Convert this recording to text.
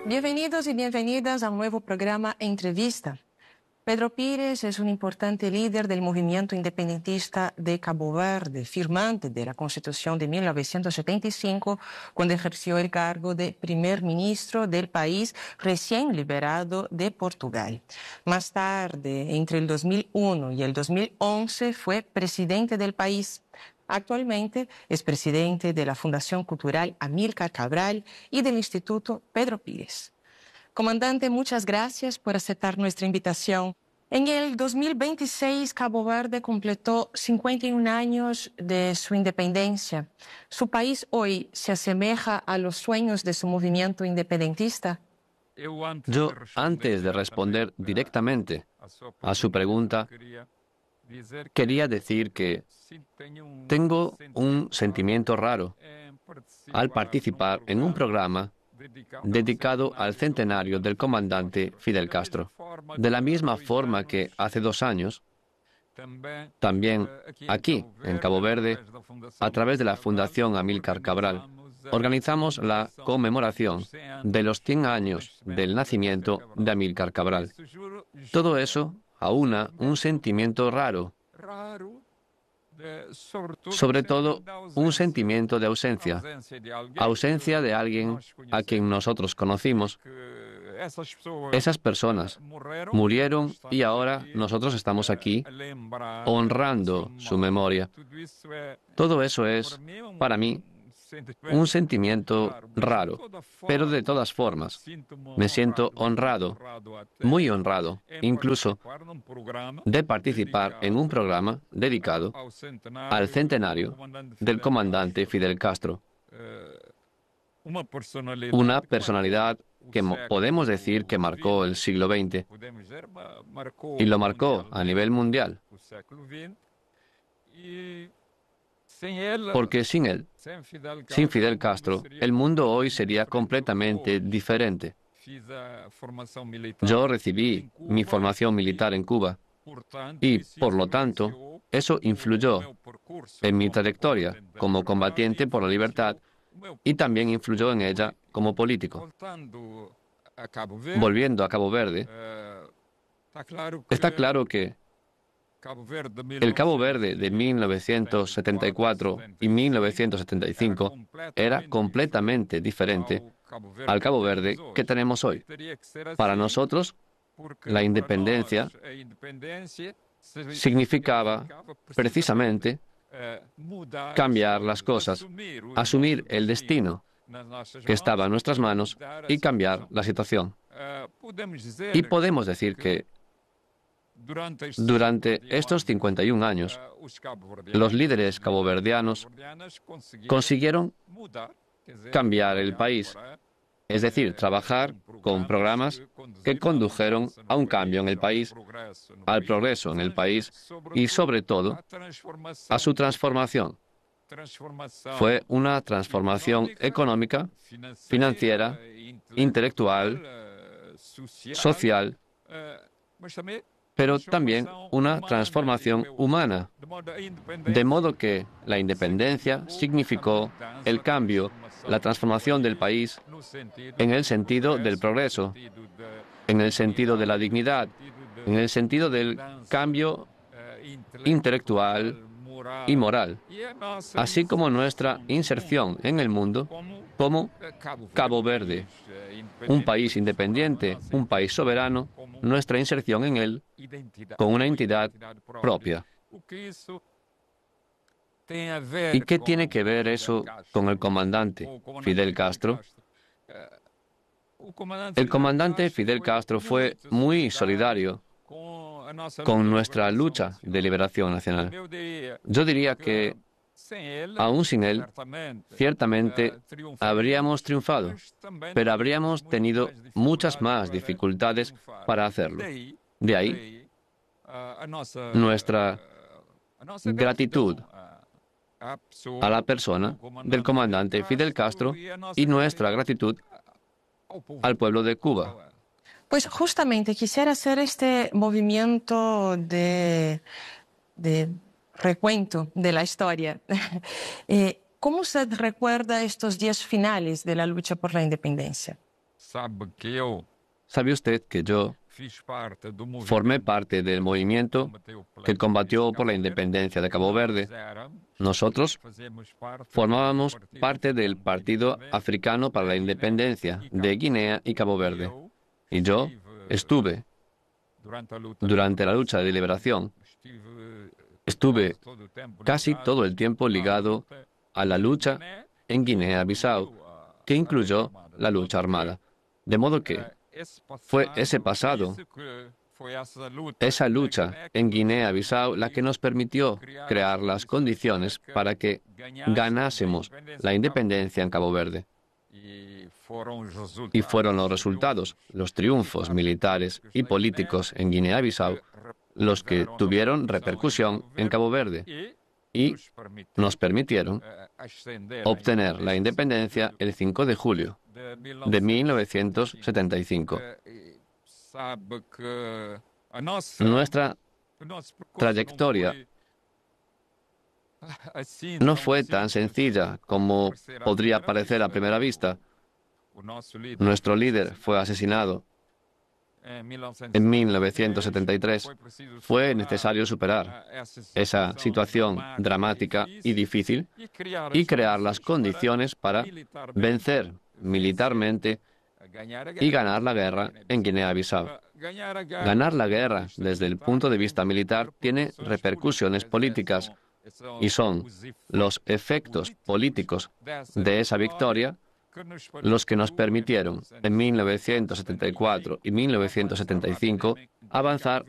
Bienvenidos y bienvenidas a un nuevo programa Entrevista. Pedro Pires es un importante líder del movimiento independentista de Cabo Verde, firmante de la Constitución de 1975, cuando ejerció el cargo de primer ministro del país recién liberado de Portugal. Más tarde, entre el 2001 y el 2011, fue presidente del país. Actualmente es presidente de la Fundación Cultural Amílcar Cabral y del Instituto Pedro Pires. Comandante, muchas gracias por aceptar nuestra invitación. En el 2026, Cabo Verde completó 51 años de su independencia. ¿Su país hoy se asemeja a los sueños de su movimiento independentista? Yo, antes de responder directamente a su pregunta, quería decir que tengo un sentimiento raro al participar en un programa dedicado al centenario del comandante Fidel Castro. De la misma forma que hace 2 años, también aquí, en Cabo Verde, a través de la Fundación Amílcar Cabral, organizamos la conmemoración de los 100 años del nacimiento de Amílcar Cabral. Todo eso aúna un sentimiento raro, sobre todo un sentimiento de ausencia de alguien a quien nosotros conocimos. Esas personas murieron y ahora nosotros estamos aquí honrando su memoria. Todo eso es, para mí, un sentimiento raro, pero de todas formas, me siento honrado, muy honrado, incluso de participar en un programa dedicado al centenario del comandante Fidel Castro. Una personalidad que podemos decir que marcó el siglo XX y lo marcó a nivel mundial. Porque sin él, sin Fidel Castro, el mundo hoy sería completamente diferente. Yo recibí mi formación militar en Cuba y, por lo tanto, eso influyó en mi trayectoria como combatiente por la libertad y también influyó en ella como político. Volviendo a Cabo Verde, está claro que el Cabo Verde de 1974 y 1975 era completamente diferente al Cabo Verde que tenemos hoy. Para nosotros, la independencia significaba precisamente cambiar las cosas, asumir el destino que estaba en nuestras manos y cambiar la situación. Y podemos decir que durante estos 51 años, los líderes caboverdianos consiguieron cambiar el país, es decir, trabajar con programas que condujeron a un cambio en el país, al progreso en el país y, sobre todo, a su transformación. Fue una transformación económica, financiera, intelectual, social, pero también una transformación humana. De modo que la independencia significó el cambio, la transformación del país en el sentido del progreso, en el sentido de la dignidad, en el sentido del cambio intelectual y moral, así como nuestra inserción en el mundo como Cabo Verde, un país independiente, un país soberano, nuestra inserción en él con una entidad propia. ¿Y qué tiene que ver eso con el comandante Fidel Castro? El comandante Fidel Castro fue muy solidario con nuestra lucha de liberación nacional. Yo diría que, aún sin él, ciertamente habríamos triunfado, pero habríamos tenido muchas más dificultades para hacerlo. De ahí, nuestra gratitud a la persona del comandante Fidel Castro y nuestra gratitud al pueblo de Cuba. Pues justamente quisiera hacer este movimiento de recuento de la historia. ¿Cómo usted recuerda estos días finales de la lucha por la independencia? ¿Sabe usted que yo formé parte del movimiento que combatió por la independencia de Cabo Verde? Nosotros formábamos parte del Partido Africano para la Independencia de Guinea y Cabo Verde. Y yo estuve, durante la lucha de liberación, estuve casi todo el tiempo ligado a la lucha en Guinea-Bissau, que incluyó la lucha armada. De modo que fue ese pasado, esa lucha en Guinea-Bissau, la que nos permitió crear las condiciones para que ganásemos la independencia en Cabo Verde. Y fueron los resultados, los triunfos militares y políticos en Guinea-Bissau, los que tuvieron repercusión en Cabo Verde y nos permitieron obtener la independencia el 5 de julio de 1975. Nuestra trayectoria no fue tan sencilla como podría parecer a primera vista. Nuestro líder fue asesinado en 1973. Fue necesario superar esa situación dramática y difícil y crear las condiciones para vencer militarmente y ganar la guerra en Guinea-Bissau. Ganar la guerra desde el punto de vista militar tiene repercusiones políticas y son los efectos políticos de esa victoria los que nos permitieron en 1974 y 1975 avanzar